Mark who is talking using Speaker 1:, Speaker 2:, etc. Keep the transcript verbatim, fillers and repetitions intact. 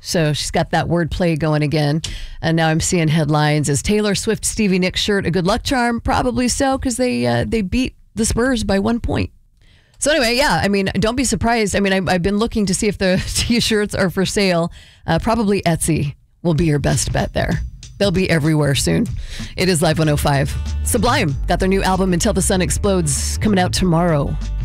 Speaker 1: So she's got that wordplay going again. And now I'm seeing headlines. Is Taylor Swift Stevie Nicks shirt a good luck charm? Probably so, because they uh, they beat the Spurs by one point. So anyway, yeah, I mean, don't be surprised. I mean, I, I've been looking to see if the T-shirts are for sale. Uh, probably Etsy will be your best bet there. They'll be everywhere soon. It is Live one oh five. Sublime got their new album Until the Sun Explodes coming out tomorrow.